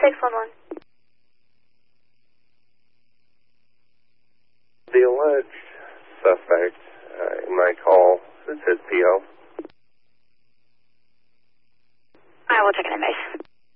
611. The alleged suspect in my call, it says PO.